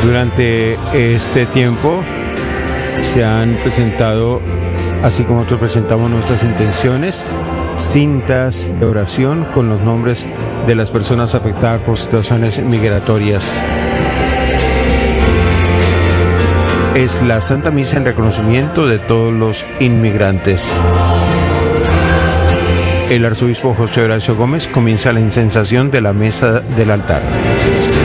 Durante este tiempo se han presentado, así como nosotros presentamos nuestras intenciones, cintas de oración con los nombres de las personas afectadas por situaciones migratorias. Es la Santa Misa en reconocimiento de todos los inmigrantes. El arzobispo José Horacio Gómez comienza la incensación de la mesa del altar.